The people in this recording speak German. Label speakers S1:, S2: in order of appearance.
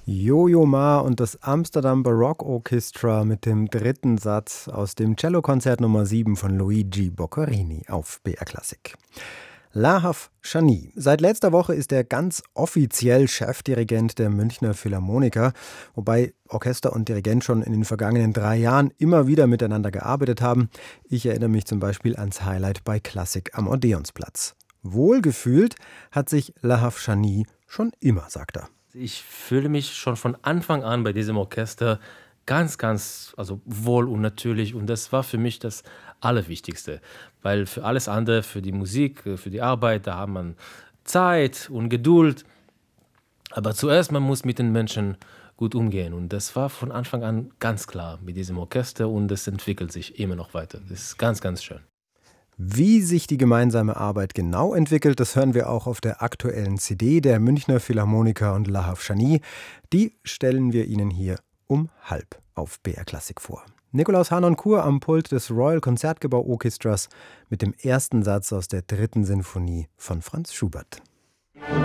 S1: Jojo Ma und das Amsterdam Baroque Orchestra mit dem dritten Satz aus dem Cellokonzert Nummer 7 von Luigi Boccherini auf BR Klassik. Lahav Shani. Seit letzter Woche ist er ganz offiziell Chefdirigent der Münchner Philharmoniker, wobei Orchester und Dirigent schon in den vergangenen 3 Jahren immer wieder miteinander gearbeitet haben. Ich erinnere mich zum Beispiel ans Highlight bei Klassik am Odeonsplatz. Wohlgefühlt hat sich Lahav Shani schon immer, sagt er.
S2: Ich fühle mich schon von Anfang an bei diesem Orchester ganz wohl und natürlich. Und das war für mich das Allerwichtigste. Weil für alles andere, für die Musik, für die Arbeit, da hat man Zeit und Geduld. Aber zuerst, man muss mit den Menschen gut umgehen. Und das war von Anfang an ganz klar mit diesem Orchester. Und es entwickelt sich immer noch weiter. Das ist ganz schön.
S1: Wie sich die gemeinsame Arbeit genau entwickelt, das hören wir auch auf der aktuellen CD der Münchner Philharmoniker und Lahav Shani. Die stellen wir Ihnen hier um 12:30 auf BR Klassik vor. Nikolaus Harnoncourt am Pult des Royal Concertgebouw Orchestras mit dem ersten Satz aus der 3. Sinfonie von Franz Schubert.